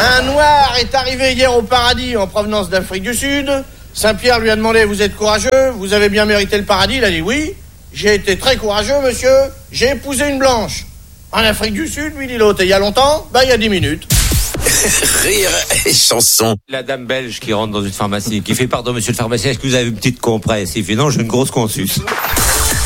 Un noir est arrivé hier au paradis en provenance d'Afrique du Sud. Saint-Pierre lui a demandé, vous êtes courageux? Vous avez bien mérité le paradis? Il a dit oui. J'ai été très courageux, monsieur. J'ai épousé une blanche. En Afrique du Sud, lui dit l'autre. Et il y a longtemps? Il y a 10 minutes. Rire et chanson. La dame belge qui rentre dans une pharmacie, qui fait pardon monsieur le pharmacien, est-ce que vous avez une petite compresse? Il fait non, j'ai une grosse consus.